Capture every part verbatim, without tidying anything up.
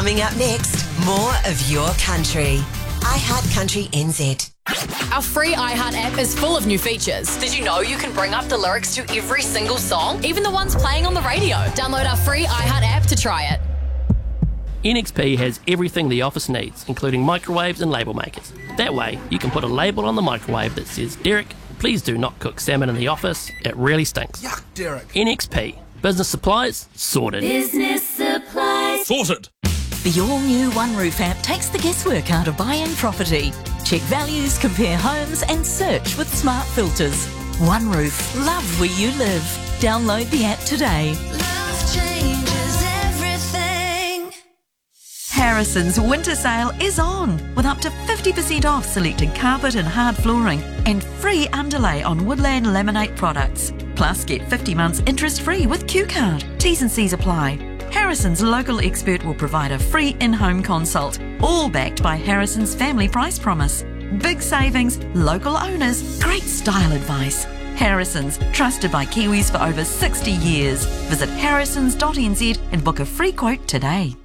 Coming up next, more of your country. iHeart Country N Z. Our free iHeart app is full of new features. Did you know you can bring up the lyrics to every single song, even the ones playing on the radio? Download our free iHeart app to try it. N X P has everything the office needs, including microwaves and label makers. That way, you can put a label on the microwave that says, "Derek, please do not cook salmon in the office. It really stinks." Yuck, Derek. N X P. Business supplies, sorted. Business supplies. Sorted. The all-new One Roof app takes the guesswork out of buying property. Check values, compare homes and search with smart filters. One Roof. Love where you live. Download the app today. Love changes everything. Harrison's winter sale is on with up to fifty percent off selected carpet and hard flooring and free underlay on Woodland Laminate products. Plus get fifty months interest free with Q Card. T's and C's apply. Harrison's local expert will provide a free in-home consult, all backed by Harrison's family price promise. Big savings, local owners, great style advice. Harrison's, trusted by Kiwis for over sixty years. Visit harrisons dot n z and book a free quote today.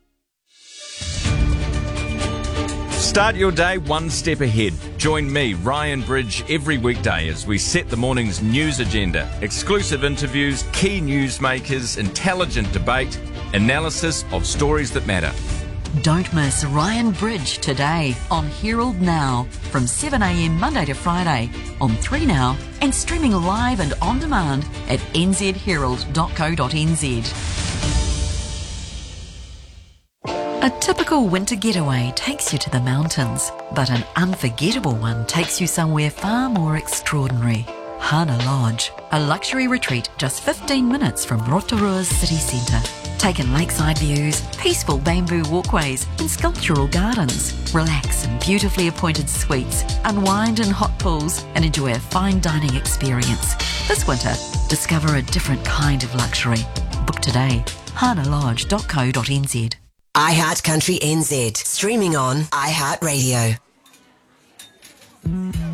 Start your day one step ahead. Join me, Ryan Bridge, every weekday as we set the morning's news agenda. Exclusive interviews, key newsmakers, intelligent debate, analysis of stories that matter. Don't miss Ryan Bridge today on Herald Now from seven a m Monday to Friday on three Now and streaming live and on demand at n z herald dot co dot n z. A typical winter getaway takes you to the mountains, but an unforgettable one takes you somewhere far more extraordinary. Hana Lodge, a luxury retreat just fifteen minutes from Rotorua's city centre. Take in lakeside views, peaceful bamboo walkways and sculptural gardens. Relax in beautifully appointed suites, unwind in hot pools and enjoy a fine dining experience. This winter, discover a different kind of luxury. Book today, hana lodge dot co dot n z. iHeart Country N Z, streaming on iHeart Radio.